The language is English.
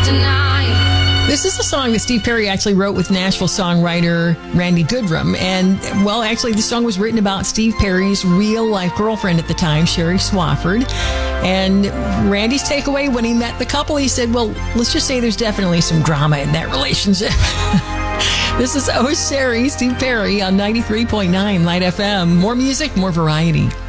This is a song that Steve Perry actually wrote with Nashville songwriter Randy Goodrum. And, well, actually, the song was written about Steve Perry's real-life girlfriend at the time, Sherry Swafford. And Randy's takeaway when he met the couple, he said, well, let's just say there's definitely some drama in that relationship. This is Oh Sherry, Steve Perry on 93.9 Light FM. More music, more variety.